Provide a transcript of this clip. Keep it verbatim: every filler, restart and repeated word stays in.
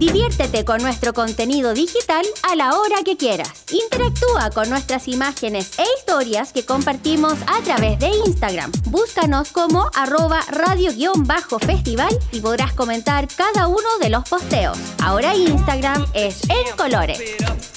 Diviértete con nuestro contenido digital a la hora que quieras. Interactúa con nuestras imágenes e historias que compartimos a través de Instagram. Búscanos como arroba radio-festival y podrás comentar cada uno de los posteos. Ahora Instagram es en colores.